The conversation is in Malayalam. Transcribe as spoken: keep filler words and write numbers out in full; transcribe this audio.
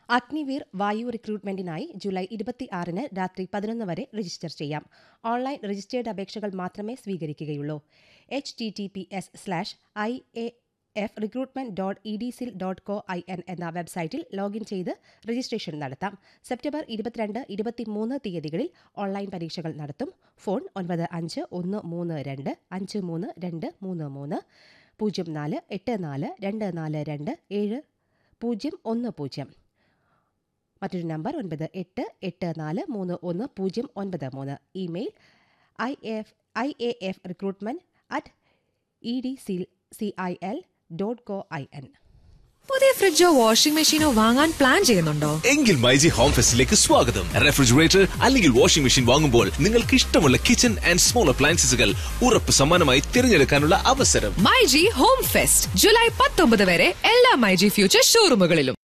അഗ്നിവീർ വായു റിക്രൂട്ട്മെന്റിനായി ജൂലൈ ഇരുപത്തിയാറിന് രാത്രി പതിനൊന്ന് വരെ രജിസ്റ്റർ ചെയ്യാം. ഓൺലൈൻ രജിസ്റ്റേർഡ് അപേക്ഷകൾ മാത്രമേ സ്വീകരിക്കുകയുള്ളൂ. H T T P S slash I A F recruitment dot E D സിൽ ഡോട്ട് കോ ഐ എൻ എന്ന വെബ്സൈറ്റിൽ ലോഗിൻ ചെയ്ത് രജിസ്ട്രേഷൻ നടത്താം. സെപ്റ്റംബർ ഇരുപത്തിരണ്ട് ഇരുപത്തിമൂന്ന് തീയതികളിൽ ഓൺലൈൻ പരീക്ഷകൾ നടത്തും. ഫോൺ ഒൻപത് അഞ്ച് ഒന്ന് മൂന്ന് രണ്ട് അഞ്ച് മൂന്ന് രണ്ട് മൂന്ന് മൂന്ന് പൂജ്യം നാല് എട്ട് നാല് രണ്ട് നാല് രണ്ട് ഏഴ് പൂജ്യം ഒന്ന് പൂജ്യം. മറ്റൊരു നമ്പർ ഒൻപത് എട്ട് എട്ട് നാല് മൂന്ന് ഒന്ന് പൂജ്യം ഒൻപത് മൂന്ന്. Email I F I A F recruitment at E D C C I L dot co I N. പുതിയ ഫ്രിഡ്ജോ വാഷിംഗ് മെഷീനോ വാങ്ങാൻ പ്ലാൻ ചെയ്യുന്നുണ്ടോ? എങ്കിൽ മൈജി ഹോം ഫെസ്റ്റിലേക്ക് സ്വാഗതം. റെഫ്രിജറേറ്റർ അല്ലെങ്കിൽ വാഷിംഗ് മെഷീൻ വാങ്ങുമ്പോൾ നിങ്ങൾക്ക് ഇഷ്ടമുള്ള കിച്ചൺ ആൻഡ് സ്മോൾ അപ്ലയൻസസുകൾ ഉറപ്പ് സമ്മാനമായി തിരഞ്ഞെടുക്കാനുള്ള അവസരം. മൈജി ഹോം ഫെസ്റ്റ് ജൂലൈ പത്തൊമ്പത് വരെ എല്ലാ മൈജി ഫ്യൂച്ചർ ഷോറൂമുകളിലും.